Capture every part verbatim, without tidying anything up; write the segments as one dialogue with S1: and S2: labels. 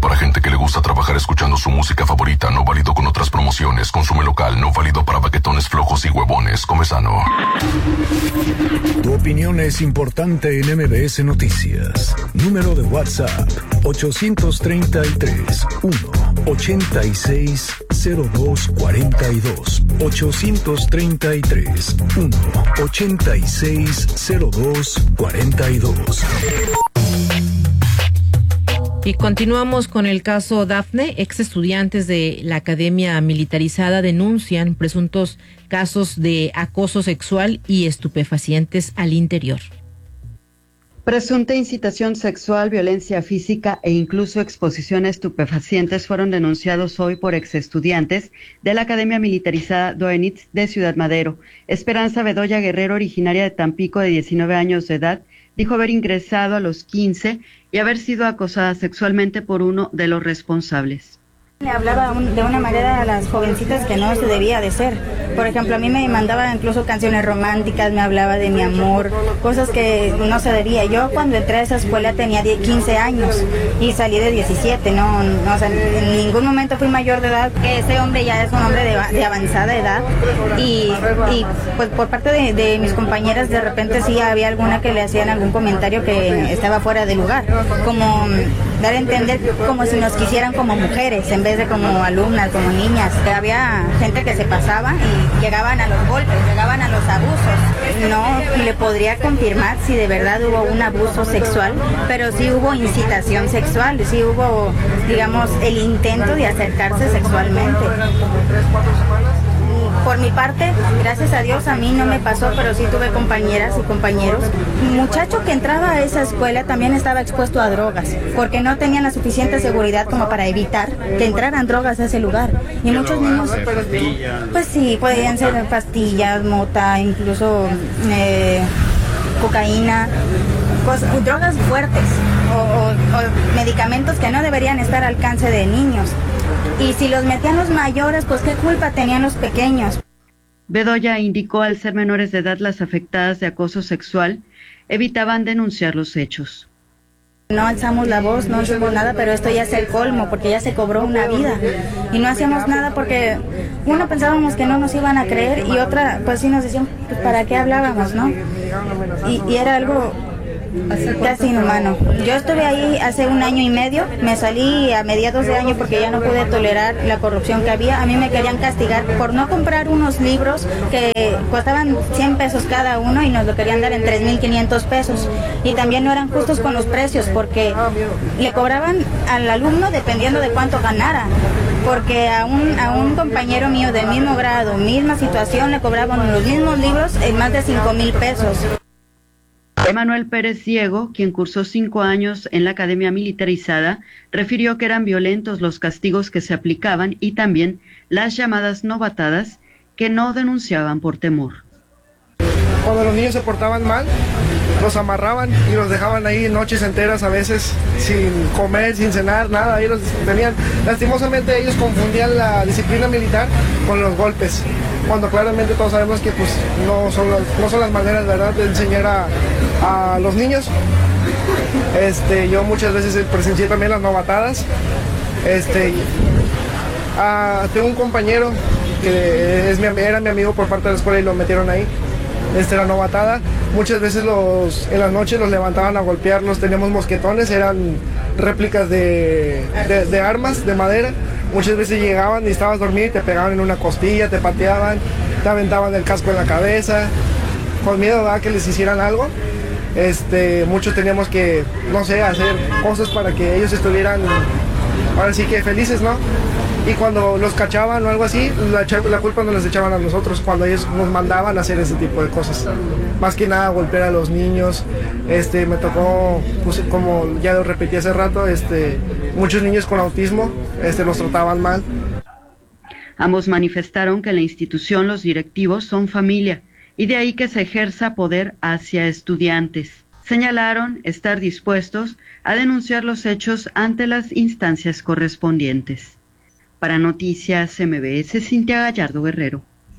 S1: para gente que le gusta trabajar escuchando su música favorita, no válido con otras promociones. Consume local, no válido para baquetones flojos y huevones. Come sano.
S2: Tu opinión es importante en M B S Noticias. Número de WhatsApp ochocientos treinta y tres, uno, ochenta y seis, cero dos cuarenta y dos. ochocientos treinta y tres, uno, ochenta y seis, cero dos cuarenta y dos.
S3: Y continuamos con el caso Dafne. Ex estudiantes de la Academia Militarizada denuncian presuntos casos de acoso sexual y estupefacientes al interior.
S4: Presunta incitación sexual, violencia física e incluso exposición a estupefacientes fueron denunciados hoy por exestudiantes de la Academia Militarizada Doenitz de Ciudad Madero. Esperanza Bedoya Guerrero, originaria de Tampico, de diecinueve años de edad, dijo haber ingresado a los quince y haber sido acosada sexualmente por uno de los responsables.
S5: Le hablaba un, de una manera a las jovencitas que no se debía de ser. Por ejemplo, a mí me mandaba incluso canciones románticas, me hablaba de mi amor, cosas que no se debía. Yo cuando entré a esa escuela tenía quince años y salí de diecisiete, no, no o sea, en ningún momento fui mayor de edad. Ese hombre ya es un hombre de, de avanzada edad y, y pues por parte de, de mis compañeras de repente sí había alguna que le hacían algún comentario que estaba fuera de lugar, como dar a entender como si nos quisieran como mujeres en vez de como alumnas, como niñas. Había gente que se pasaba y llegaban a los golpes, llegaban a los abusos. No le podría confirmar si de verdad hubo un abuso sexual, pero sí hubo incitación sexual, sí hubo, digamos, el intento de acercarse sexualmente. Por mi parte, gracias a Dios, a mí no me pasó, pero sí tuve compañeras y compañeros. Un muchacho que entraba a esa escuela también estaba expuesto a drogas, porque no tenían la suficiente seguridad como para evitar que entraran drogas a ese lugar. Y muchos niños, pues sí, podían ser pastillas, mota, incluso eh, cocaína, cosas, drogas fuertes o, o, o medicamentos que no deberían estar al alcance de niños. Y si los metían los mayores, pues qué culpa tenían los pequeños.
S4: Bedoya indicó al ser menores de edad las afectadas de acoso sexual, evitaban denunciar los hechos.
S5: No alzamos la voz, no hicimos nada, pero esto ya es el colmo, porque ya se cobró una vida. Y no hacíamos nada porque, uno, pensábamos que no nos iban a creer y otra, pues sí nos decían, pues, ¿para qué hablábamos, no? Y, y era algo casi inhumano. Yo estuve ahí hace un año y medio, me salí a mediados de año porque ya no pude tolerar la corrupción que había. A mí me querían castigar por no comprar unos libros que costaban cien pesos cada uno y nos lo querían dar en tres mil quinientos pesos. Y también no eran justos con los precios porque le cobraban al alumno dependiendo de cuánto ganara. Porque a un, a un compañero mío del mismo grado, misma situación, le cobraban los mismos libros en más de cinco mil pesos.
S4: Emanuel Pérez Diego, quien cursó cinco años en la Academia Militarizada, refirió que eran violentos los castigos que se aplicaban y también las llamadas novatadas que no denunciaban por temor.
S6: Cuando los niños se portaban mal, los amarraban y los dejaban ahí noches enteras, a veces sin comer, sin cenar, nada. Ahí los tenían. Lastimosamente ellos confundían la disciplina militar con los golpes, cuando claramente todos sabemos que pues no son las, no son las maneras, ¿verdad?, de enseñar a, a los niños. Este, yo muchas veces presencié también las novatadas. Este, a, tengo un compañero que es mi, era mi amigo por parte de la escuela y lo metieron ahí. Este, la novatada, muchas veces los, en las noches los levantaban a golpearlos. Teníamos mosquetones, eran réplicas de, de, de armas de madera. Muchas veces llegaban y estabas dormido y te pegaban en una costilla, te pateaban, te aventaban el casco en la cabeza, con miedo a que les hicieran algo. Este, muchos teníamos que, no sé, hacer cosas para que ellos estuvieran, ahora sí que felices, ¿no? Y cuando los cachaban o algo así, la, la culpa nos les echaban a nosotros cuando ellos nos mandaban a hacer ese tipo de cosas. Más que nada golpear a los niños. Este, me tocó, pues, como ya lo repetí hace rato, este, muchos niños con autismo, este, los trataban mal.
S4: Ambos manifestaron que en la institución los directivos son familia y de ahí que se ejerza poder hacia estudiantes. Señalaron estar dispuestos a denunciar los hechos ante las instancias correspondientes. Para Noticias M B S, Cintia Gallardo Guerrero.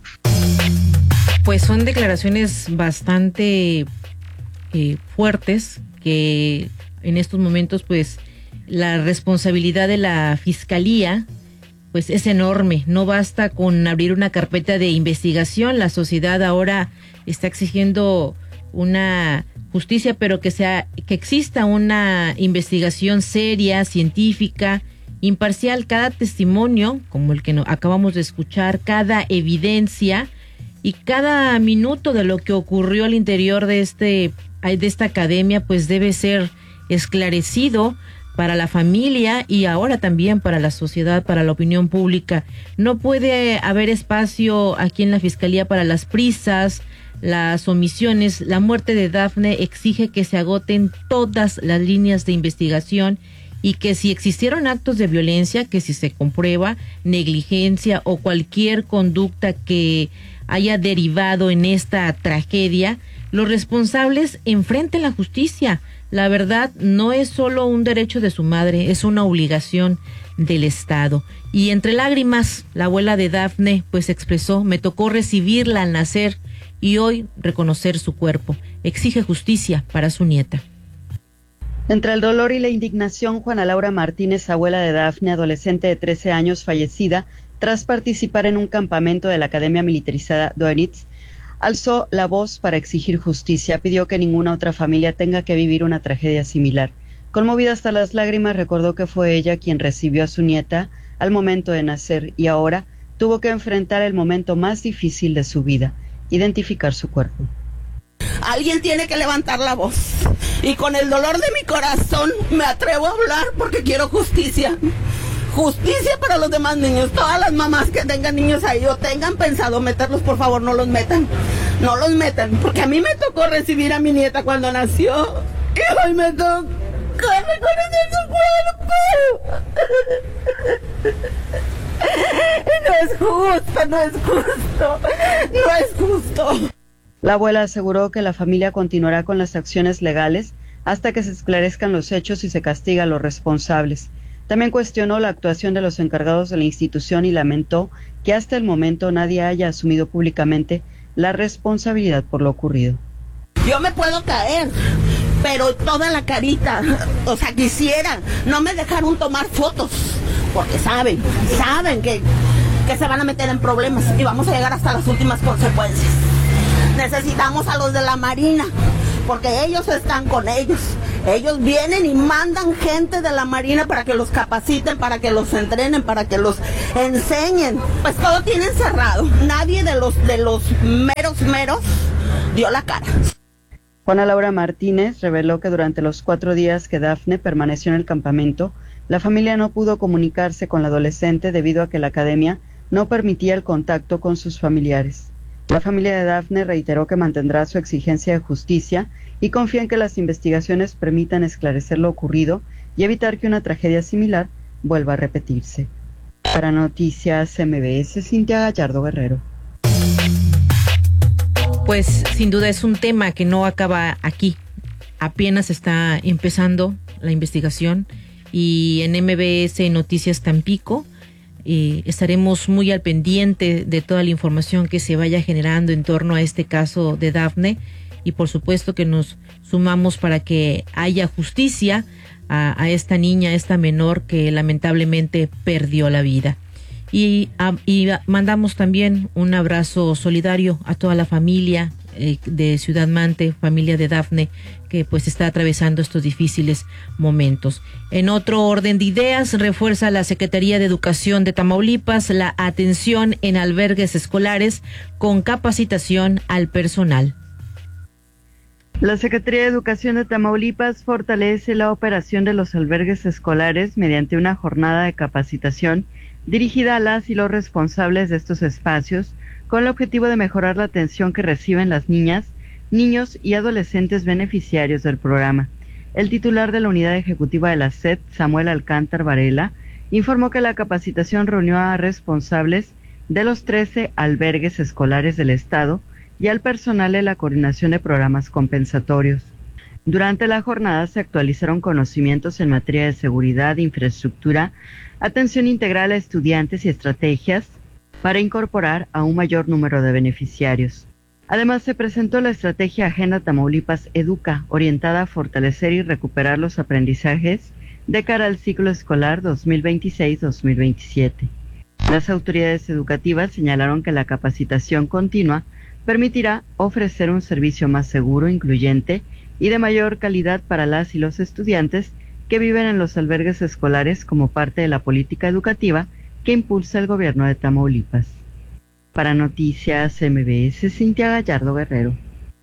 S3: Pues son declaraciones bastante eh, fuertes que en estos momentos pues la responsabilidad de la Fiscalía pues es enorme. No basta con abrir una carpeta de investigación. La sociedad ahora está exigiendo una justicia, pero que sea, que exista una investigación seria, científica, imparcial. Cada testimonio, como el que no, acabamos de escuchar, cada evidencia y cada minuto de lo que ocurrió al interior de este, de esta academia, pues debe ser esclarecido para la familia y ahora también para la sociedad, para la opinión pública. No puede haber espacio aquí en la Fiscalía para las prisas, las omisiones. La muerte de Dafne exige que se agoten todas las líneas de investigación y que si existieron actos de violencia, que si se comprueba negligencia o cualquier conducta que haya derivado en esta tragedia, los responsables enfrenten la justicia. La verdad no es solo un derecho de su madre, es una obligación del Estado. Y entre lágrimas, la abuela de Dafne pues expresó: me tocó recibirla al nacer y hoy reconocer su cuerpo. Exige justicia para su nieta.
S4: Entre el dolor y la indignación, Juana Laura Martínez, abuela de Dafne, adolescente de trece años, fallecida tras participar en un campamento de la Academia Militarizada Doenitz, alzó la voz para exigir justicia. Pidió que ninguna otra familia tenga que vivir una tragedia similar. Conmovida hasta las lágrimas, recordó que fue ella quien recibió a su nieta al momento de nacer y ahora tuvo que enfrentar el momento más difícil de su vida: identificar su cuerpo.
S7: Alguien tiene que levantar la voz y con el dolor de mi corazón me atrevo a hablar porque quiero justicia. Justicia para los demás niños. Todas las mamás que tengan niños ahí o tengan pensado meterlos, por favor, no los metan. No los metan, porque a mí me tocó recibir a mi nieta cuando nació y hoy me tocó reconocer su cuerpo. No es justo, no es justo, no es justo.
S4: La abuela aseguró que la familia continuará con las acciones legales hasta que se esclarezcan los hechos y se castiga a los responsables. También cuestionó la actuación de los encargados de la institución y lamentó que hasta el momento nadie haya asumido públicamente la responsabilidad por lo ocurrido.
S7: Yo me puedo caer, pero toda la carita, o sea, quisiera, no me dejaron tomar fotos, porque saben, saben que, que se van a meter en problemas y vamos a llegar hasta las últimas consecuencias. Necesitamos a los de la Marina, porque ellos están con ellos. Ellos vienen y mandan gente de la Marina para que los capaciten, para que los entrenen, para que los enseñen. Pues todo tienen cerrado. Nadie de los de los meros meros dio la cara.
S4: Juana Laura Martínez reveló que durante los cuatro días que Dafne permaneció en el campamento, la familia no pudo comunicarse con la adolescente debido a que la academia no permitía el contacto con sus familiares. La familia de Dafne reiteró que mantendrá su exigencia de justicia y confía en que las investigaciones permitan esclarecer lo ocurrido y evitar que una tragedia similar vuelva a repetirse. Para Noticias M B S, Cintia Gallardo Guerrero.
S3: Pues sin duda es un tema que no acaba aquí. Apenas está empezando la investigación y en M B S Noticias Tampico Eh, estaremos muy al pendiente de toda la información que se vaya generando en torno a este caso de Dafne y por supuesto que nos sumamos para que haya justicia a, a esta niña, a esta menor que lamentablemente perdió la vida. Y, a, y mandamos también un abrazo solidario a toda la familia eh, de Ciudad Mante, familia de Dafne, que pues está atravesando estos difíciles momentos. En otro orden de ideas, refuerza la Secretaría de Educación de Tamaulipas la atención en albergues escolares con capacitación al personal.
S4: La Secretaría de Educación de Tamaulipas fortalece la operación de los albergues escolares mediante una jornada de capacitación dirigida a las y los responsables de estos espacios con el objetivo de mejorar la atención que reciben las niñas, niños y adolescentes beneficiarios del programa. El titular de la Unidad Ejecutiva de la S E D, Samuel Alcántar Varela, informó que la capacitación reunió a responsables de los trece albergues escolares del Estado y al personal de la Coordinación de Programas Compensatorios. Durante la jornada se actualizaron conocimientos en materia de seguridad, infraestructura, atención integral a estudiantes y estrategias para incorporar a un mayor número de beneficiarios. Además, se presentó la estrategia Agenda Tamaulipas Educa, orientada a fortalecer y recuperar los aprendizajes de cara al ciclo escolar dos mil veintiséis dos mil veintisiete. Las autoridades educativas señalaron que la capacitación continua permitirá ofrecer un servicio más seguro, incluyente y de mayor calidad para las y los estudiantes que viven en los albergues escolares como parte de la política educativa que impulsa el gobierno de Tamaulipas. Para Noticias M B S, Cintia Gallardo Guerrero.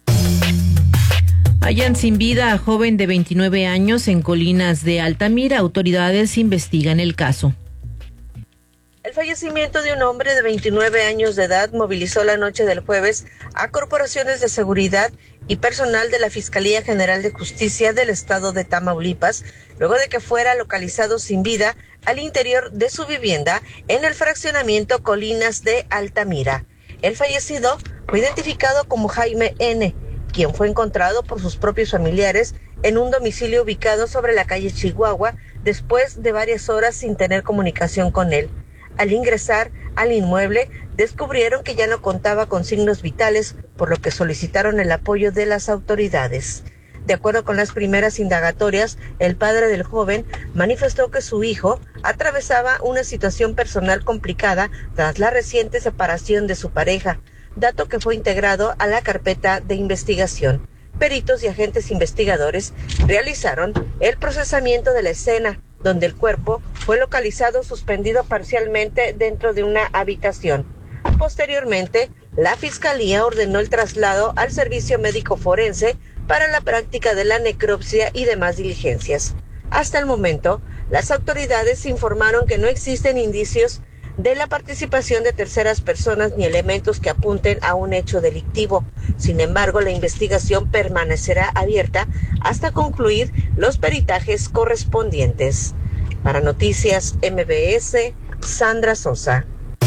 S3: Hallan sin vida a joven de veintinueve años en Colinas de Altamira. Autoridades investigan el caso.
S8: El fallecimiento de un hombre de veintinueve años de edad movilizó la noche del jueves a corporaciones de seguridad y personal de la Fiscalía General de Justicia del Estado de Tamaulipas, luego de que fuera localizado sin vida al interior de su vivienda en el fraccionamiento Colinas de Altamira. El fallecido fue identificado como Jaime N., quien fue encontrado por sus propios familiares en un domicilio ubicado sobre la calle Chihuahua después de varias horas sin tener comunicación con él. Al ingresar al inmueble, descubrieron que ya no contaba con signos vitales, por lo que solicitaron el apoyo de las autoridades. De acuerdo con las primeras indagatorias, el padre del joven manifestó que su hijo atravesaba una situación personal complicada tras la reciente separación de su pareja, dato que fue integrado a la carpeta de investigación. Peritos y agentes investigadores realizaron el procesamiento de la escena, donde el cuerpo fue localizado suspendido parcialmente dentro de una habitación. Posteriormente, la Fiscalía ordenó el traslado al servicio médico forense para la práctica de la necropsia y demás diligencias. Hasta el momento, las autoridades informaron que no existen indicios de la participación de terceras personas ni elementos que apunten a un hecho delictivo. Sin embargo, la investigación permanecerá abierta hasta concluir los peritajes correspondientes. Para Noticias M B S, Sandra Sosa.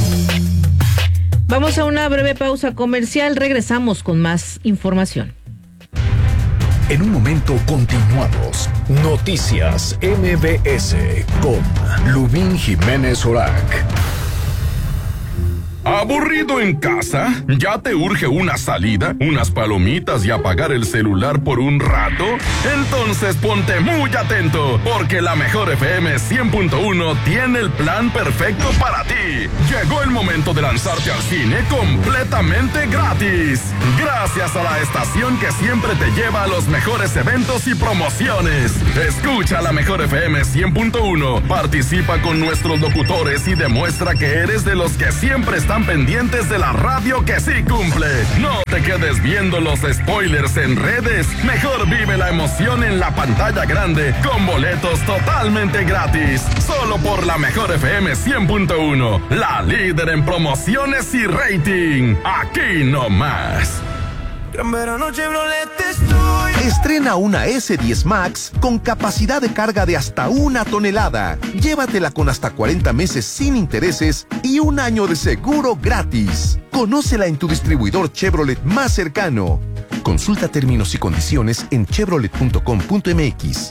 S3: Vamos a una breve pausa comercial, regresamos con más información.
S2: En un momento continuamos. Noticias M B S con Lubín Jiménez Orac.
S1: ¿Aburrido en casa? ¿Ya te urge una salida, unas palomitas y apagar el celular por un rato? Entonces ponte muy atento, porque la Mejor F M cien punto uno tiene el plan perfecto para ti. Llegó el momento de lanzarte al cine completamente gratis. Gracias a la estación que siempre te lleva a los mejores eventos y promociones. Escucha la Mejor F M cien punto uno, participa con nuestros locutores y demuestra que eres de los que siempre están pendientes de la radio que sí cumple. No te quedes viendo los spoilers en redes. Mejor vive la emoción en la pantalla grande con boletos totalmente gratis. Solo por la Mejor F M cien punto uno, la líder en promociones y rating. Aquí no más.
S9: En verano Chevrolet estoy. Estrena una ese diez Max con capacidad de carga de hasta una tonelada. Llévatela con hasta cuarenta meses sin intereses y un año de seguro gratis. Conócela en tu distribuidor Chevrolet más cercano. Consulta términos y condiciones en chevrolet punto com punto m x.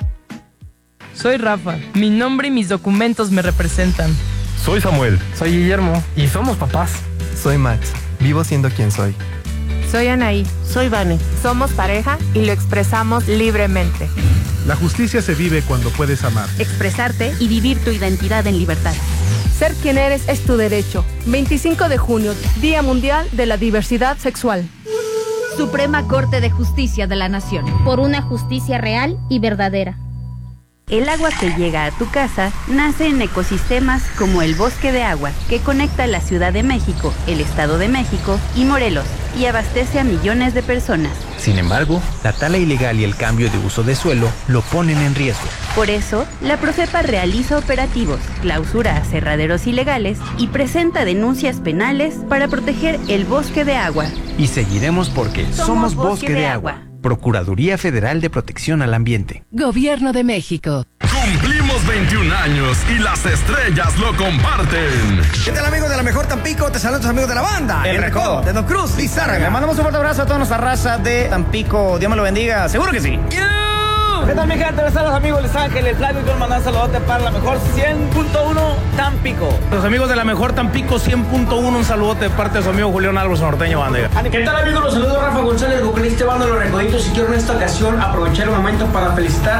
S10: Soy Rafa. Mi nombre y mis documentos me representan.
S11: Soy Samuel. Soy Guillermo. Y somos papás.
S12: Soy Max. Vivo siendo quien soy.
S13: Soy Anaí.
S14: Soy Vane.
S13: Somos pareja y lo expresamos libremente.
S15: La justicia se vive cuando puedes amar,
S14: expresarte y vivir tu identidad en libertad.
S16: Ser quien eres es tu derecho. veinticinco de junio, Día Mundial de la Diversidad Sexual.
S17: Suprema Corte de Justicia de la Nación.
S18: Por una justicia real y verdadera.
S19: El agua que llega a tu casa nace en ecosistemas como el Bosque de Agua, que conecta la Ciudad de México, el Estado de México y Morelos, y abastece a millones de personas.
S20: Sin embargo, la tala ilegal y el cambio de uso de suelo lo ponen en riesgo.
S19: Por eso, la Profepa realiza operativos, clausura aserraderos ilegales y presenta denuncias penales para proteger el Bosque de Agua.
S20: Y seguiremos porque somos, somos Bosque, Bosque de, de Agua. Agua. Procuraduría Federal de Protección al Ambiente.
S21: Gobierno de México.
S1: Cumplimos veintiún años y las estrellas lo comparten.
S22: ¿Qué tal, amigos de la Mejor Tampico? Te saludan tus amigos de la banda.
S23: El, el Recodo.
S22: De Don Cruz, Lizárraga.
S23: Le mandamos un fuerte abrazo a toda nuestra raza de Tampico. Dios me lo bendiga. Seguro que sí.
S22: ¡You!
S23: ¿Qué tal, mi gente? Les saludos, amigos de Los Ángeles. Flavio, quiero mandar un saludote para la Mejor cien punto uno Tampico.
S22: Los amigos de la Mejor Tampico cien punto uno, un saludote de parte de su amigo Julián Álvarez, norteño banda.
S23: ¿Qué tal, amigos? Los saludos Rafa González, vocalista banda Los Recoditos, y quiero en esta ocasión aprovechar el momento para felicitar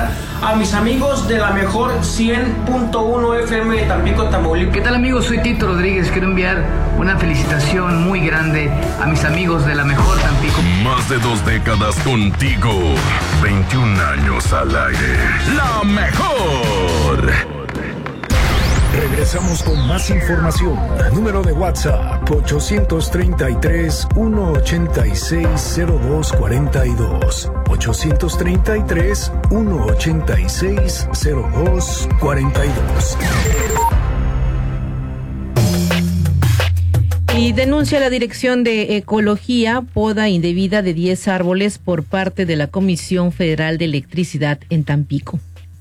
S23: a mis amigos de la mejor cien punto uno F M de Tampico, Tamaulipas.
S5: ¿Qué tal, amigos? Soy Tito Rodríguez. Quiero enviar una felicitación muy grande a mis amigos de la mejor Tampico.
S1: Más de dos décadas contigo. veintiún años al aire. La mejor.
S2: Regresamos con más información. Número de WhatsApp ochocientos treinta y tres, ciento ochenta y seis, cero dos cuarenta y dos. ochocientos treinta y tres, ciento ochenta y seis, cero dos cuarenta y dos.
S3: Y denuncia la Dirección de Ecología poda indebida de diez árboles por parte de la Comisión Federal de Electricidad en Tampico.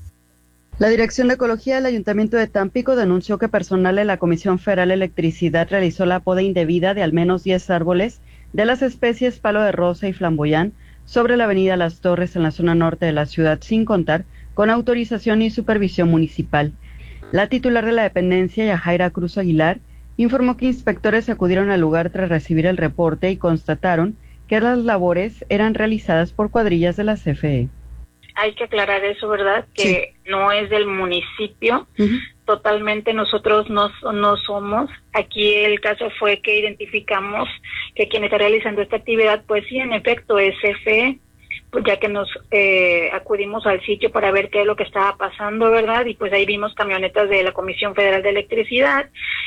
S4: La Dirección de Ecología del Ayuntamiento de Tampico denunció que personal de la Comisión Federal de Electricidad realizó la poda indebida de al menos diez árboles de las especies palo de rosa y flamboyán sobre la avenida Las Torres en la zona norte de la ciudad, sin contar con autorización y supervisión municipal. La titular de la dependencia, Yajaira Cruz Aguilar, informó que inspectores acudieron al lugar tras recibir el reporte y constataron que las labores eran realizadas por cuadrillas de la C F E.
S6: Hay que aclarar eso, ¿verdad? Que sí. No es del municipio, uh-huh. Totalmente nosotros no, no somos. Aquí el caso fue que identificamos que quien está realizando esta actividad, pues sí, en efecto, es C F E, pues ya que nos eh, acudimos al sitio para ver qué es lo que estaba pasando, ¿verdad? Y pues ahí vimos camionetas de la Comisión Federal de Electricidad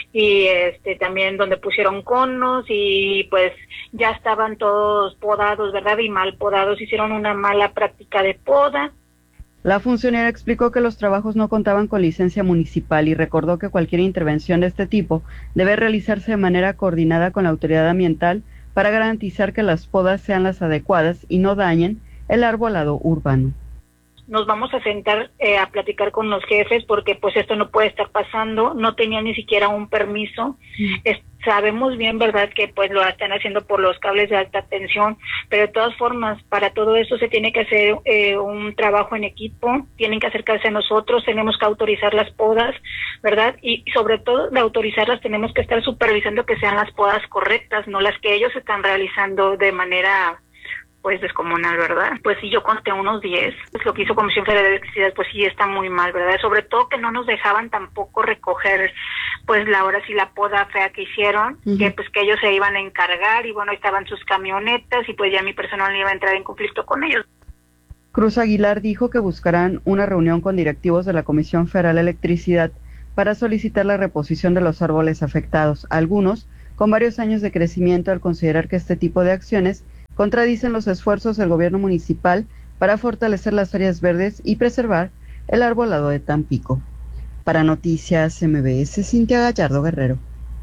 S6: y este también donde pusieron conos y pues ya estaban todos podados, ¿verdad? Y mal podados, hicieron una mala práctica de poda.
S4: La funcionaria explicó que los trabajos no contaban con licencia municipal y recordó que cualquier intervención de este tipo debe realizarse de manera coordinada con la autoridad ambiental para garantizar que las podas sean las adecuadas y no dañen el arbolado urbano.
S6: Nos vamos a sentar eh, a platicar con los jefes porque pues esto no puede estar pasando, no tenían ni siquiera un permiso. Mm. Es, sabemos bien, verdad, que pues lo están haciendo por los cables de alta tensión, pero de todas formas, para todo esto se tiene que hacer eh, un trabajo en equipo, tienen que acercarse a nosotros, tenemos que autorizar las podas, ¿verdad? Y sobre todo de autorizarlas tenemos que estar supervisando que sean las podas correctas, no las que ellos están realizando de manera pues descomunal, ¿verdad? Pues sí, yo conté unos diez. Pues lo que hizo Comisión Federal de Electricidad, pues sí está muy mal, ¿verdad? Sobre todo que no nos dejaban tampoco recoger, pues la hora sí la poda fea que hicieron, uh-huh. que pues que ellos se iban a encargar y bueno, estaban sus camionetas y pues ya mi personal iba a entrar en conflicto con ellos.
S4: Cruz Aguilar dijo que buscarán una reunión con directivos de la Comisión Federal de Electricidad para solicitar la reposición de los árboles afectados, algunos con varios años de crecimiento, al considerar que este tipo de acciones contradicen los esfuerzos del gobierno municipal para fortalecer las áreas verdes y preservar el arbolado de Tampico. Para Noticias M B S, Cintia Gallardo Guerrero.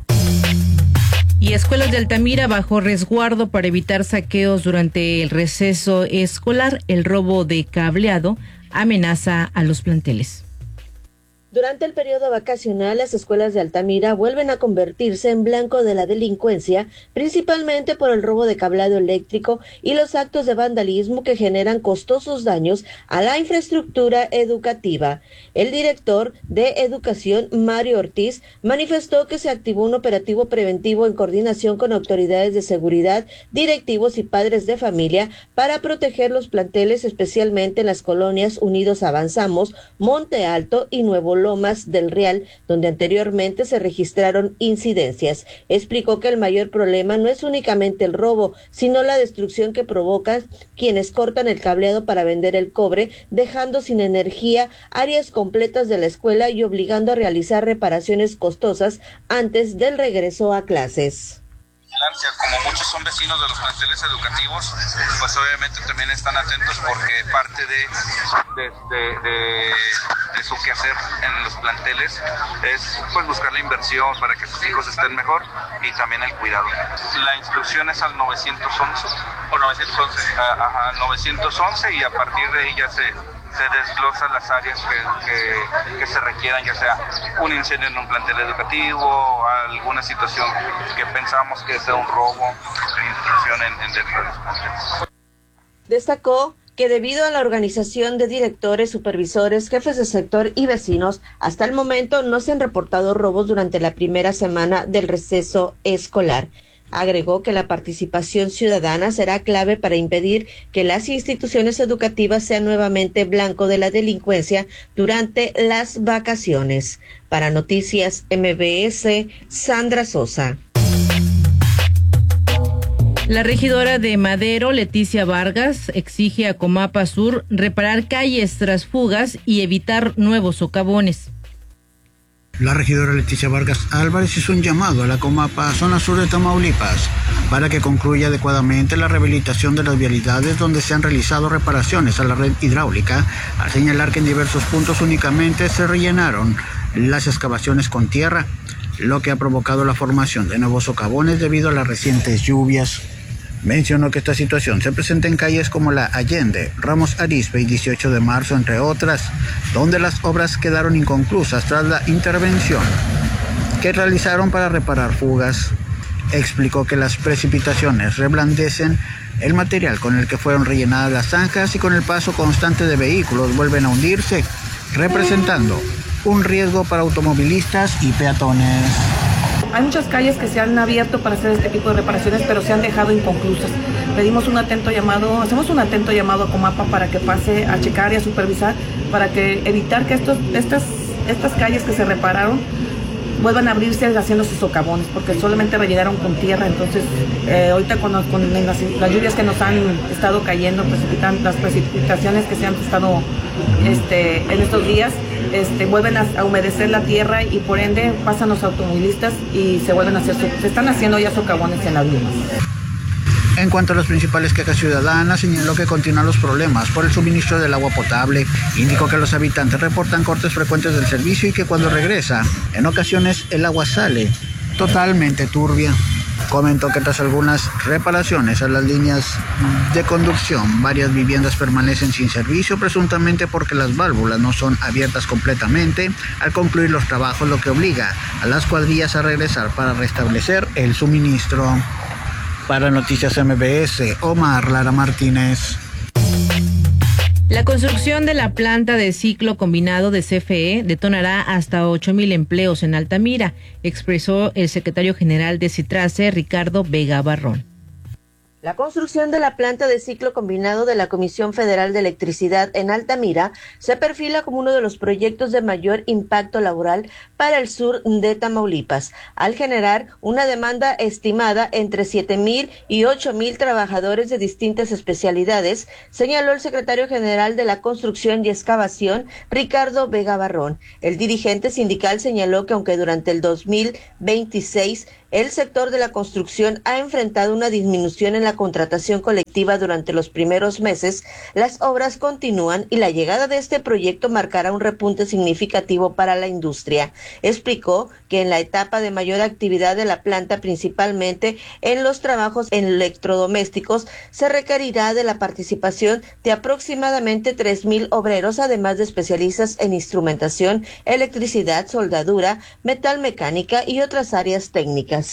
S3: Y escuelas de Altamira bajo resguardo para evitar saqueos durante el receso escolar. El robo de cableado amenaza a los planteles.
S8: Durante el periodo vacacional, las escuelas de Altamira vuelven a convertirse en blanco de la delincuencia, principalmente por el robo de cableado eléctrico y los actos de vandalismo que generan costosos daños a la infraestructura educativa. El director de Educación, Mario Ortiz, manifestó que se activó un operativo preventivo en coordinación con autoridades de seguridad, directivos y padres de familia para proteger los planteles, especialmente en las colonias Unidos Avanzamos, Monte Alto y Nuevo Lomas del Real, donde anteriormente se registraron incidencias. Explicó que el mayor problema no es únicamente el robo, sino la destrucción que provocan quienes cortan el cableado para vender el cobre, dejando sin energía áreas completas de la escuela y obligando a realizar reparaciones costosas antes del regreso a clases.
S21: Como muchos son vecinos de los planteles educativos, pues obviamente también están atentos porque parte de, de, de, de, de su quehacer en los planteles es pues buscar la inversión para que sus hijos estén mejor y también el cuidado. La instrucción es al novecientos once o novecientos once, ajá, novecientos once y a partir de ahí ya se se desglosan las áreas que, que, que se requieran, ya sea un incendio en un plantel educativo, alguna situación que pensamos que sea un robo, intrusión en, en dentro de los planteles.
S8: Destacó que debido a la organización de directores, supervisores, jefes de sector y vecinos, hasta el momento no se han reportado robos durante la primera semana del receso escolar. Agregó que la participación ciudadana será clave para impedir que las instituciones educativas sean nuevamente blanco de la delincuencia durante las vacaciones. Para Noticias M B S, Sandra Sosa.
S3: La regidora de Madero, Leticia Vargas, exige a Comapa Sur reparar calles tras fugas y evitar nuevos socavones.
S7: La regidora Leticia Vargas Álvarez hizo un llamado a la Comapa Zona Sur de Tamaulipas para que concluya adecuadamente la rehabilitación de las vialidades donde se han realizado reparaciones a la red hidráulica, al señalar que en diversos puntos únicamente se rellenaron las excavaciones con tierra, lo que ha provocado la formación de nuevos socavones debido a las recientes lluvias. Mencionó que esta situación se presenta en calles como la Allende, Ramos Arizpe y dieciocho de marzo, entre otras, donde las obras quedaron inconclusas tras la intervención que realizaron para reparar fugas. Explicó que las precipitaciones reblandecen el material con el que fueron rellenadas las zanjas y con el paso constante de vehículos vuelven a hundirse, representando un riesgo para automovilistas y peatones.
S9: Hay muchas calles que se han abierto para hacer este tipo de reparaciones, pero se han dejado inconclusas. Pedimos un atento llamado, hacemos un atento llamado a Comapa para que pase a checar y a supervisar, para que evitar que estos, estas, estas calles que se repararon vuelvan a abrirse haciéndose socavones, porque solamente rellenaron con tierra. Entonces, eh, ahorita con, con las, las lluvias que nos han estado cayendo, precipitan, las precipitaciones que se han estado este, en estos días, Este, vuelven a, a humedecer la tierra y por ende pasan los automovilistas y se vuelven a hacer, se están haciendo ya socavones en las mismas.
S7: En cuanto a las principales quejas ciudadanas, señaló que continúan los problemas por el suministro del agua potable. Indicó que los habitantes reportan cortes frecuentes del servicio y que cuando regresa, en ocasiones el agua sale totalmente turbia. Comentó que tras algunas reparaciones a las líneas de conducción, varias viviendas permanecen sin servicio, presuntamente porque las válvulas no son abiertas completamente al concluir los trabajos, lo que obliga a las cuadrillas a regresar para restablecer el suministro. Para Noticias M B S, Omar Lara Martínez.
S3: La construcción de la planta de ciclo combinado de C F E detonará hasta ocho mil empleos en Altamira, expresó el secretario general de Citrace, Ricardo Vega Barrón.
S8: La construcción de la planta de ciclo combinado de la Comisión Federal de Electricidad en Altamira se perfila como uno de los proyectos de mayor impacto laboral para el sur de Tamaulipas, al generar una demanda estimada entre siete mil y ocho mil trabajadores de distintas especialidades, señaló el secretario general de la Construcción y Excavación, Ricardo Vega Barrón. El dirigente sindical señaló que aunque durante el dos mil veintiséis el sector de la construcción ha enfrentado una disminución en la contratación colectiva durante los primeros meses, las obras continúan y la llegada de este proyecto marcará un repunte significativo para la industria. Explicó que en la etapa de mayor actividad de la planta, principalmente en los trabajos en electrodomésticos, se requerirá de la participación de aproximadamente tres mil obreros, además de especialistas en instrumentación, electricidad, soldadura, metal mecánica y otras áreas técnicas.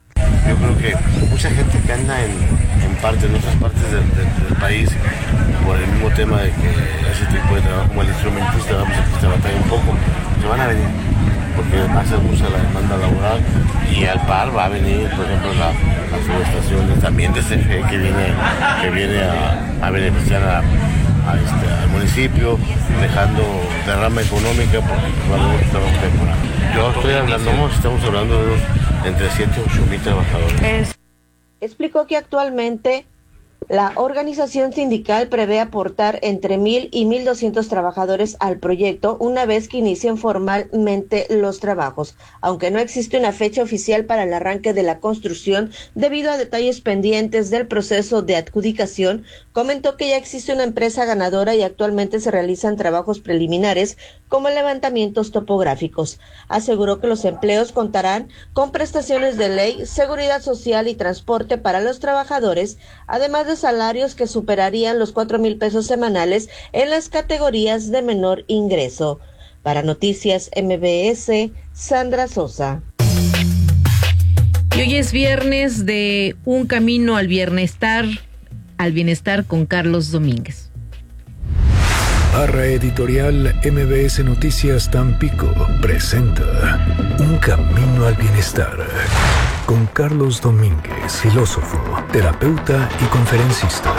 S10: Yo creo que mucha gente que anda en, en parte, en otras partes del, del, del país, por el mismo tema de que ese tipo de trabajo como el instrumentista, vamos a que batalla un poco, se van a venir, porque va a ser mucha la demanda laboral y al par va a venir, por ejemplo, la, la subestación también de C F E que viene, que viene a, a beneficiar a, a este, al municipio, dejando derrama económica porque va a haber un trabajo temporal. Yo estoy hablando, estamos hablando de unos entre siete y ocho mil trabajadores.
S8: Explicó que actualmente la organización sindical prevé aportar entre mil y mil doscientos trabajadores al proyecto una vez que inicien formalmente los trabajos, aunque no existe una fecha oficial para el arranque de la construcción debido a detalles pendientes del proceso de adjudicación. Comentó que ya existe una empresa ganadora y actualmente se realizan trabajos preliminares como levantamientos topográficos. Aseguró que los empleos contarán con prestaciones de ley, seguridad social y transporte para los trabajadores, además de salarios que superarían los cuatro mil pesos semanales en las categorías de menor ingreso. Para Noticias M B S, Sandra Sosa.
S3: Y hoy es viernes de Un Camino al Bienestar, al Bienestar con Carlos Domínguez.
S2: Barra Editorial M B S Noticias Tampico presenta Un Camino al Bienestar. con Carlos Domínguez, filósofo, terapeuta y conferencista.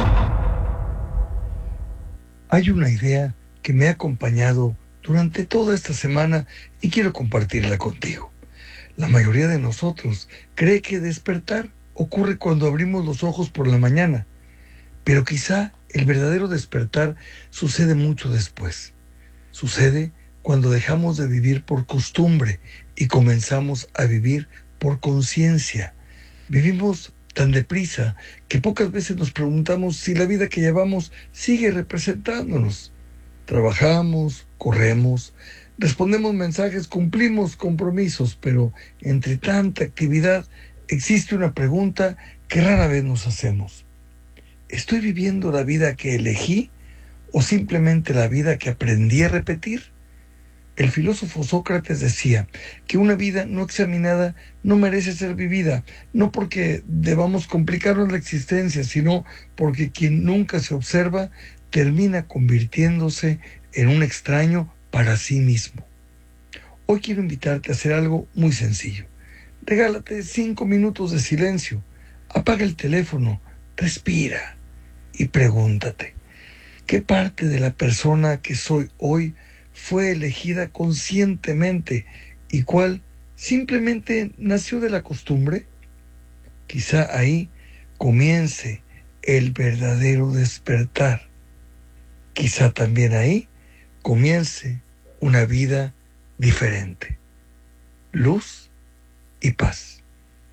S11: Hay una idea que me ha acompañado durante toda esta semana y quiero compartirla contigo. La mayoría de nosotros cree que despertar ocurre cuando abrimos los ojos por la mañana, pero quizá el verdadero despertar sucede mucho después. Sucede cuando dejamos de vivir por costumbre y comenzamos a vivir por conciencia. Vivimos tan deprisa que pocas veces nos preguntamos si la vida que llevamos sigue representándonos. Trabajamos, corremos, respondemos mensajes, cumplimos compromisos, pero entre tanta actividad existe una pregunta que rara vez nos hacemos. ¿Estoy viviendo la vida que elegí o simplemente la vida que aprendí a repetir? El filósofo Sócrates decía que una vida no examinada no merece ser vivida, no porque debamos complicarnos la existencia, sino porque quien nunca se observa termina convirtiéndose en un extraño para sí mismo. Hoy quiero invitarte a hacer algo muy sencillo. Regálate cinco minutos de silencio, apaga el teléfono, respira y pregúntate, ¿qué parte de la persona que soy hoy fue elegida conscientemente y cuál simplemente nació de la costumbre? Quizá ahí comience el verdadero despertar. Quizá también ahí comience una vida diferente. Luz y paz.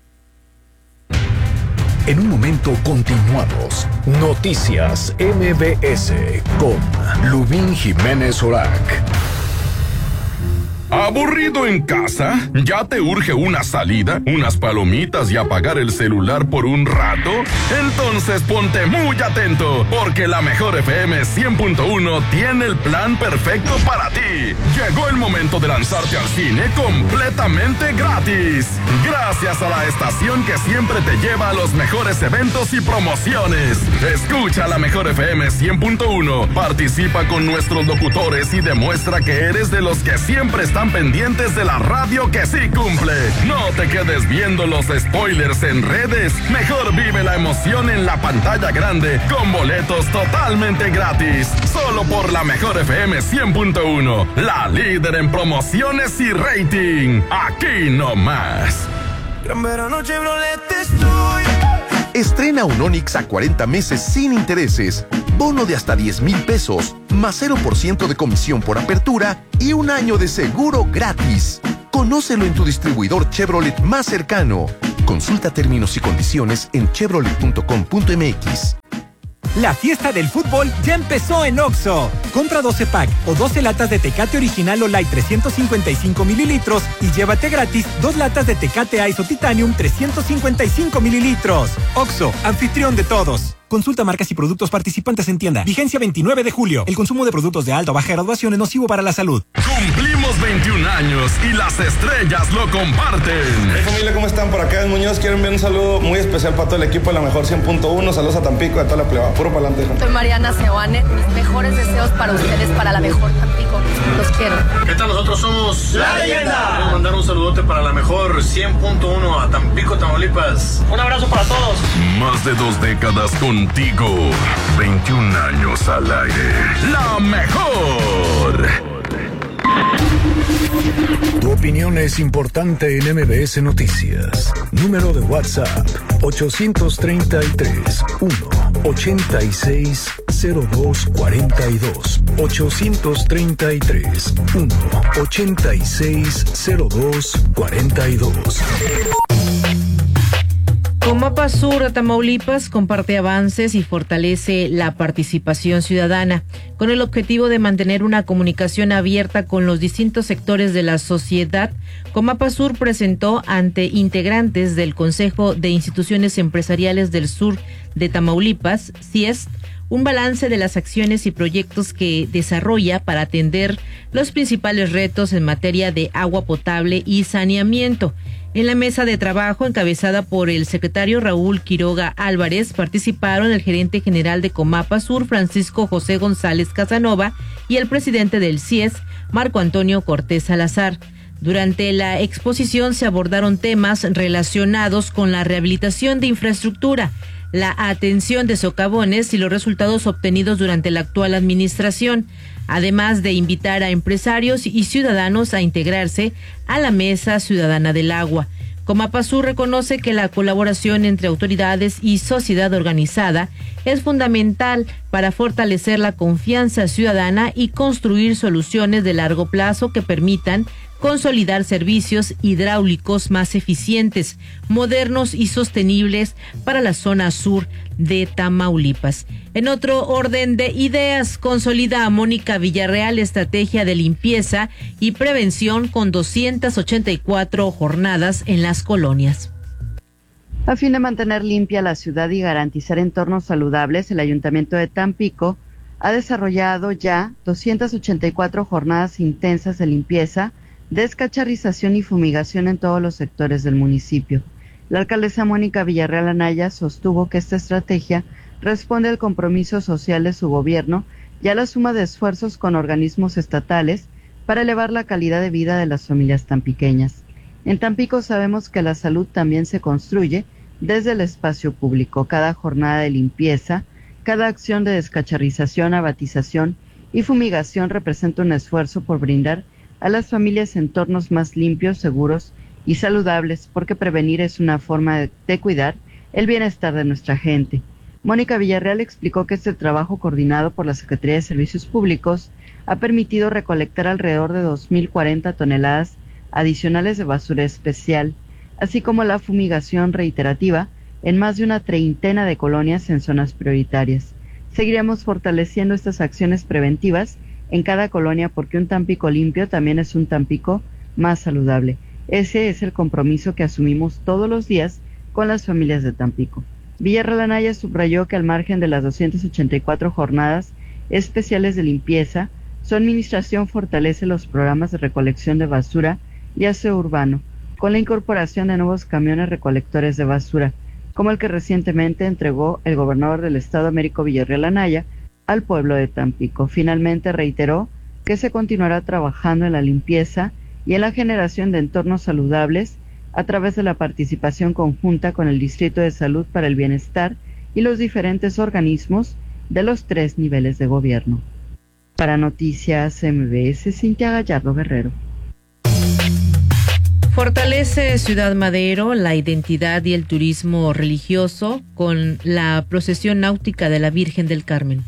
S2: En un momento continuamos. Noticias M B S con Lubín Jiménez Orac.
S1: ¿Aburrido en casa? ¿Ya te urge una salida, unas palomitas y apagar el celular por un rato? Entonces ponte muy atento, porque la mejor F M cien punto uno tiene el plan perfecto para ti. Llegó el momento de lanzarte al cine completamente gratis. Gracias a la estación que siempre te lleva a los mejores eventos y promociones. Escucha la mejor F M cien punto uno, participa con nuestros locutores y demuestra que eres de los que siempre están pendientes de la radio que sí cumple. No te quedes viendo los spoilers en redes. Mejor vive la emoción en la pantalla grande con boletos totalmente gratis. Solo por la mejor F M cien punto uno, la líder en promociones y rating. Aquí nomás.
S12: Gran verano Chevrolet estoy.
S13: Estrena un Onix a cuarenta meses sin intereses, bono de hasta diez mil pesos, más cero por ciento de comisión por apertura y un año de seguro gratis. Conócelo en tu distribuidor Chevrolet más cercano. Consulta términos y condiciones en chevrolet punto com punto m x.
S24: La fiesta del fútbol ya empezó en Oxxo. Compra doce pack o doce latas de Tecate Original o Light trescientos cincuenta y cinco mililitros y llévate gratis dos latas de Tecate Ice o Titanium trescientos cincuenta y cinco mililitros. Oxxo, anfitrión de todos. Consulta marcas y productos participantes en tienda. Vigencia veintinueve de julio. El consumo de productos de alta o baja graduación es nocivo para la salud.
S1: Cumplimos veintiún años y las estrellas lo comparten.
S25: Hey familia, ¿cómo están? Por acá en Muñoz quiero enviar un saludo muy especial para todo el equipo de la mejor cien punto uno. Saludos a Tampico y a toda la pleba. Puro para adelante.
S26: Soy Mariana Seoane. Mis mejores deseos para ustedes, para la mejor Tampico. Los quiero.
S27: ¿Qué tal? Nosotros somos
S25: La Leyenda.
S27: Quiero mandar un saludote para la mejor cien punto uno a Tampico, Tamaulipas. Un abrazo para todos.
S1: Más de dos décadas contigo. veintiún años al aire. La mejor.
S2: Tu opinión es importante en M B S Noticias. Número de WhatsApp ochocientos treinta y tres, uno, ochenta y seis, cero dos cuarenta y dos. ochocientos treinta y tres, uno, ochenta y seis, cero dos cuarenta y dos.
S3: Comapa Sur de Tamaulipas comparte avances y fortalece la participación ciudadana con el objetivo de mantener una comunicación abierta con los distintos sectores de la sociedad. Comapa Sur presentó ante integrantes del Consejo de Instituciones Empresariales del Sur de Tamaulipas, C I E S T, un balance de las acciones y proyectos que desarrolla para atender los principales retos en materia de agua potable y saneamiento. En la mesa de trabajo, encabezada por el secretario Raúl Quiroga Álvarez, participaron el gerente general de Comapa Sur, Francisco José González Casanova, y el presidente del C I E S, Marco Antonio Cortés Salazar. Durante la exposición se abordaron temas relacionados con la rehabilitación de infraestructura, la atención de socavones y los resultados obtenidos durante la actual administración, además de invitar a empresarios y ciudadanos a integrarse a la Mesa Ciudadana del Agua. Comapazú reconoce que la colaboración entre autoridades y sociedad organizada es fundamental para fortalecer la confianza ciudadana y construir soluciones de largo plazo que permitan consolidar servicios hidráulicos más eficientes, modernos y sostenibles para la zona sur de Tamaulipas. En otro orden de ideas, consolida a Mónica Villarreal estrategia de limpieza y prevención con doscientas ochenta y cuatro jornadas en las colonias.
S4: A fin de mantener limpia la ciudad y garantizar entornos saludables, el Ayuntamiento de Tampico ha desarrollado ya doscientas ochenta y cuatro jornadas intensas de limpieza, descacharrización y fumigación en todos los sectores del municipio. La alcaldesa Mónica Villarreal Anaya sostuvo que esta estrategia responde al compromiso social de su gobierno y a la suma de esfuerzos con organismos estatales para elevar la calidad de vida de las familias tampiqueñas. En Tampico sabemos que la salud también se construye desde el espacio público. Cada jornada de limpieza, cada acción de descacharrización, abatización y fumigación representa un esfuerzo por brindar a las familias entornos más limpios, seguros y saludables, porque prevenir es una forma de, de cuidar el bienestar de nuestra gente. Mónica Villarreal explicó que este trabajo coordinado por la Secretaría de Servicios Públicos ha permitido recolectar alrededor de dos mil cuarenta toneladas adicionales de basura especial, así como la fumigación reiterativa en más de una treintena de colonias en zonas prioritarias. Seguiremos fortaleciendo estas acciones preventivas en cada colonia porque un Tampico limpio también es un Tampico más saludable. Ese es el compromiso que asumimos todos los días con las familias de Tampico. Villarreal Anaya subrayó que al margen de las doscientas ochenta y cuatro jornadas especiales de limpieza, su administración fortalece los programas de recolección de basura y aseo urbano, con la incorporación de nuevos camiones recolectores de basura, como el que recientemente entregó el gobernador del estado, Américo Villarreal Anaya, al pueblo de Tampico. Finalmente reiteró que se continuará trabajando en la limpieza y en la generación de entornos saludables a través de la participación conjunta con el Distrito de Salud para el Bienestar y los diferentes organismos de los tres niveles de gobierno. Para Noticias M B S, Cintia Gallardo Guerrero.
S3: Fortalece Ciudad Madero la identidad y el turismo religioso con la procesión náutica de la Virgen del Carmen.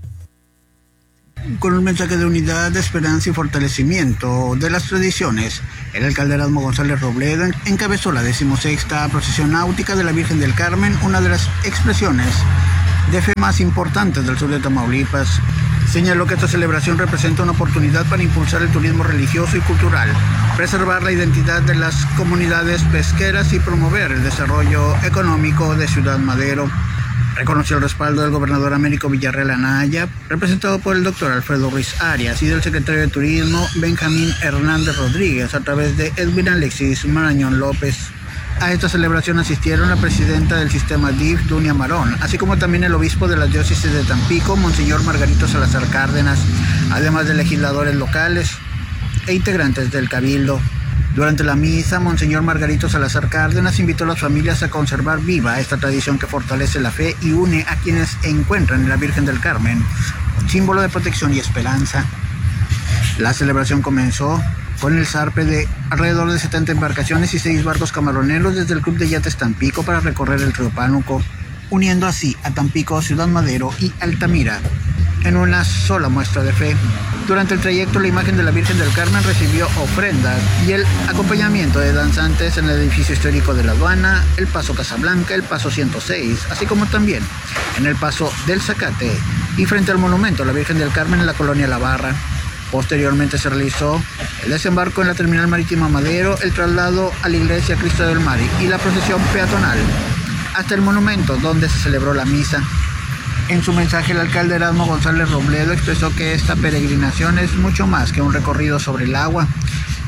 S7: Con un mensaje de unidad, de esperanza y fortalecimiento de las tradiciones, el alcalde Erasmo González Robledo encabezó la decimosexta procesión náutica de la Virgen del Carmen, una de las expresiones de fe más importantes del sur de Tamaulipas. Señaló que esta celebración representa una oportunidad para impulsar el turismo religioso y cultural, preservar la identidad de las comunidades pesqueras y promover el desarrollo económico de Ciudad Madero. Reconoció el respaldo del gobernador Américo Villarreal Anaya, representado por el doctor Alfredo Ruiz Arias, y del secretario de Turismo Benjamín Hernández Rodríguez, a través de Edwin Alexis Marañón López. A esta celebración asistieron la presidenta del sistema D I F, Dunia Marón, así como también el obispo de la diócesis de Tampico, Monseñor Margarito Salazar Cárdenas, además de legisladores locales e integrantes del Cabildo. Durante la misa, Monseñor Margarito Salazar Cárdenas invitó a las familias a conservar viva esta tradición que fortalece la fe y une a quienes encuentran en la Virgen del Carmen, símbolo de protección y esperanza. La celebración comenzó con el zarpe de alrededor de setenta embarcaciones y seis barcos camaroneros desde el Club de Yates Tampico para recorrer el río Pánuco, uniendo así a Tampico, Ciudad Madero y Altamira en una sola muestra de fe. Durante el trayecto, la imagen de la Virgen del Carmen recibió ofrendas y el acompañamiento de danzantes en el edificio histórico de la aduana, el Paso Casablanca, el Paso ciento seis, así como también en el Paso del Zacate y frente al monumento a la Virgen del Carmen en la colonia La Barra. Posteriormente se realizó el desembarco en la terminal marítima Madero, el traslado a la iglesia Cristo del Mar y la procesión peatonal hasta el monumento donde se celebró la misa. En su mensaje, el alcalde Erasmo González Robledo expresó que esta peregrinación es mucho más que un recorrido sobre el agua,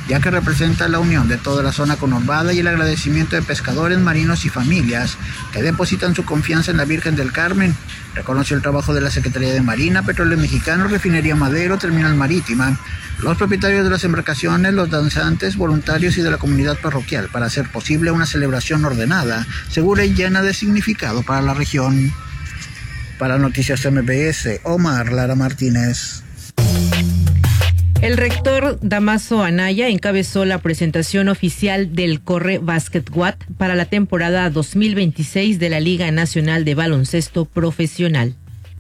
S7: ya que representa la unión de toda la zona conurbada y el agradecimiento de pescadores, marinos y familias que depositan su confianza en la Virgen del Carmen. Reconoció el trabajo de la Secretaría de Marina, Petróleos Mexicanos, Refinería Madero, Terminal Marítima, los propietarios de las embarcaciones, los danzantes, voluntarios y de la comunidad parroquial para hacer posible una celebración ordenada, segura y llena de significado para la región. Para Noticias M B S, Omar Lara Martínez.
S3: El rector Damaso Anaya encabezó la presentación oficial del Corre Basket Guat para la temporada dos mil veintiséis de la Liga Nacional de Baloncesto Profesional.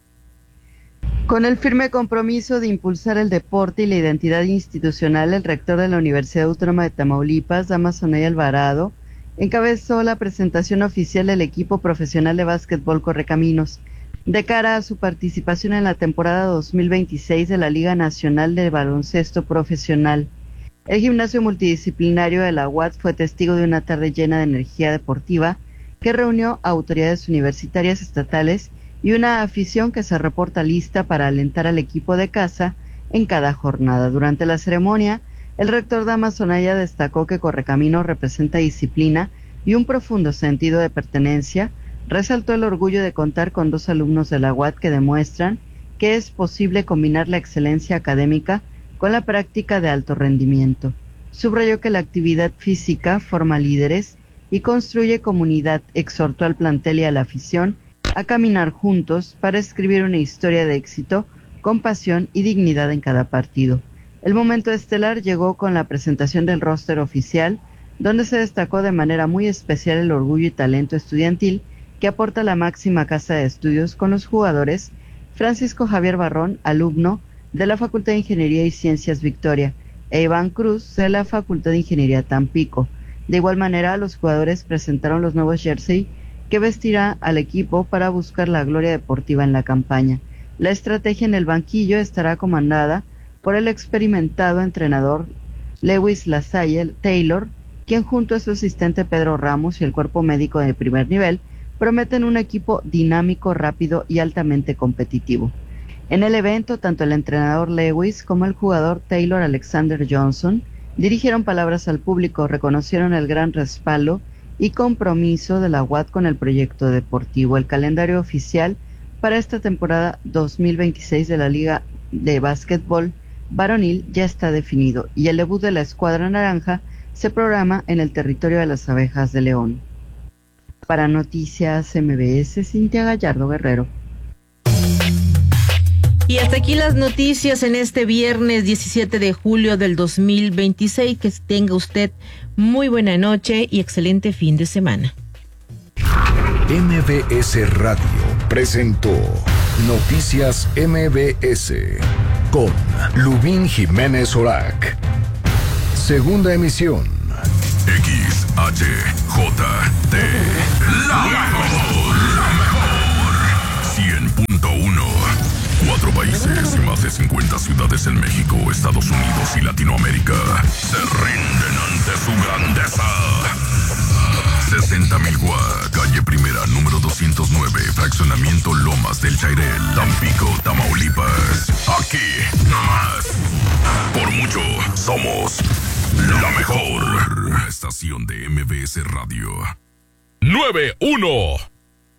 S4: Con el firme compromiso de impulsar el deporte y la identidad institucional, el rector de la Universidad Autónoma de Tamaulipas, Damaso Anaya Alvarado, encabezó la presentación oficial del equipo profesional de básquetbol Correcaminos, de cara a su participación en la temporada dos mil veintiséis de la Liga Nacional de Baloncesto Profesional. El gimnasio multidisciplinario de la U A T fue testigo de una tarde llena de energía deportiva que reunió a autoridades universitarias estatales y una afición que se reporta lista para alentar al equipo de casa en cada jornada. Durante la ceremonia, el rector Damaso Anaya destacó que Correcaminos representa disciplina y un profundo sentido de pertenencia. Resaltó el orgullo de contar con dos alumnos de la U A T que demuestran que es posible combinar la excelencia académica con la práctica de alto rendimiento. Subrayó que la actividad física forma líderes y construye comunidad. Exhortó al plantel y a la afición a caminar juntos para escribir una historia de éxito con pasión y dignidad en cada partido. El momento estelar llegó con la presentación del roster oficial, donde se destacó de manera muy especial el orgullo y talento estudiantil que aporta la máxima casa de estudios con los jugadores Francisco Javier Barrón, alumno de la Facultad de Ingeniería y Ciencias Victoria, e Iván Cruz, de la Facultad de Ingeniería Tampico. De igual manera, los jugadores presentaron los nuevos jersey que vestirá al equipo para buscar la gloria deportiva en la campaña. La estrategia en el banquillo estará comandada por el experimentado entrenador Lewis Lasalle Taylor, quien junto a su asistente Pedro Ramos y el cuerpo médico de primer nivel prometen un equipo dinámico, rápido y altamente competitivo. En el evento, tanto el entrenador Lewis como el jugador Taylor Alexander Johnson dirigieron palabras al público, reconocieron el gran respaldo y compromiso de la U A T con el proyecto deportivo. El calendario oficial para esta temporada dos mil veintiséis de la Liga de Básquetbol Varonil ya está definido y el debut de la escuadra naranja se programa en el territorio de las Abejas de León. Para Noticias M B S, Cintia Gallardo Guerrero.
S3: Y hasta aquí las noticias en este viernes diecisiete de julio del dos mil veintiséis. Que tenga usted muy buena noche y excelente fin de semana.
S2: M B S Radio presentó Noticias M B S con Lubín Jiménez Orac. Segunda emisión.
S1: X H J T, la mejor, la mejor. cien punto uno. Cuatro países y más de cincuenta ciudades en México, Estados Unidos y Latinoamérica se rinden ante su grandeza. sesenta mil watts, calle Primera, número doscientos nueve, fraccionamiento Lomas del Chairel, Tampico, Tamaulipas. Aquí, nomás. Por mucho, somos la mejor estación de M B S Radio. nueve uno